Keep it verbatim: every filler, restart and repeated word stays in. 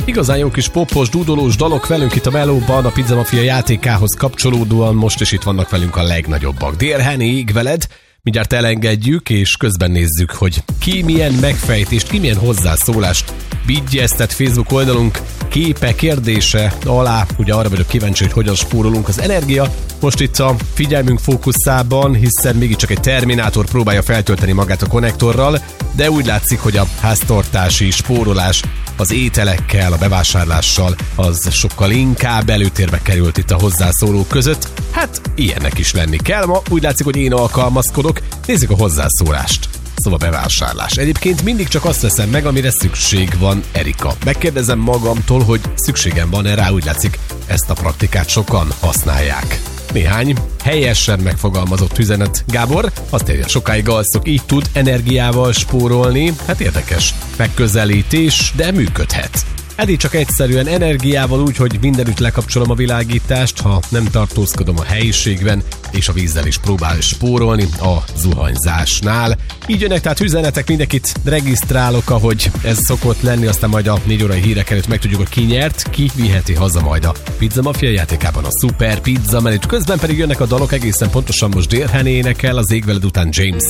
Igazán jó kis popos, dúdolós dalok velünk itt a Melóban, a Pizza Mafia játékához kapcsolódóan most is itt vannak velünk a legnagyobbak. Dear Henny, ég veled, mindjárt elengedjük, és közben nézzük, hogy ki milyen megfejtést, ki milyen hozzászólást bigyeztet Facebook oldalunk képe, kérdése alá. Ugye arra vagyok kíváncsi, hogy hogyan spórolunk. Az energia most itt a figyelmünk fókuszában, hiszen mégiscsak egy Terminátor próbálja feltölteni magát a konnektorral, de úgy látszik, hogy a háztartási spórolás az ételekkel, a bevásárlással az sokkal inkább előtérbe került itt a hozzászólók között. Hát ilyennek is lenni kell ma. Úgy látszik, hogy én alkalmazkodok. Nézzük a hozzászólást. Szóval bevásárlás. Egyébként mindig csak azt veszem meg, amire szükség van, Erika. Megkérdezem magamtól, hogy szükségem van-e rá, úgy látszik, ezt a praktikát sokan használják. Néhány helyesen megfogalmazott üzenet. Gábor azt írja, sokáig alszok, így tud energiával spórolni. Hát érdekes megközelítés, de működhet. Eddig csak egyszerűen energiával úgy, hogy mindenütt lekapcsolom a világítást, ha nem tartózkodom a helyiségben, és a vízzel is próbál spórolni a zuhanyzásnál. Így jönnek tehát üzenetek, mindenkit regisztrálok, ahogy ez szokott lenni, aztán majd a négy órai hírek előtt megtudjuk, hogy ki nyert, ki viheti haza majd a Pizza Mafia játékában a Super Pizza menüt. Közben pedig jönnek a dalok, egészen pontosan most Dear Henny énekel, az Ég veled után James